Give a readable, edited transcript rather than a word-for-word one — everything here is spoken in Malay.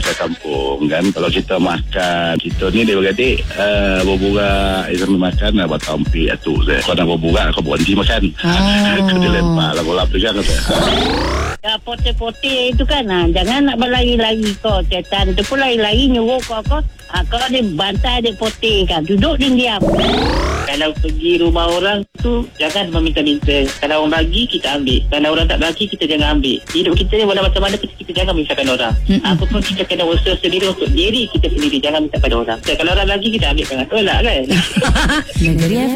makan kampung kan. Kalau kita makan, kita ni dia beradik berburak sambil makan buat tampik tu saya. Kau nak berburak kau berhenti makan. Kau dia lempar lah bola tu kan. Ya, pote-pote itu kan, jangan nak berlari-lari kau. Setan tu pun lari-lari nyuruh kau. Kau dia bantai dia pote kan. Duduk dia diam. Kalau pergi rumah orang tu, jangan meminta-minta. Kalau orang bagi, kita ambil. Kalau orang tak bagi, kita jangan ambil. Hidup kita ni walau macam mana, kita jangan misalkan orang. Apa pun kita kena usaha sendiri untuk diri kita sendiri. Jangan minta pada orang. Kalau orang bagi, kita ambil. Jangan tolak kan. Negeri FM.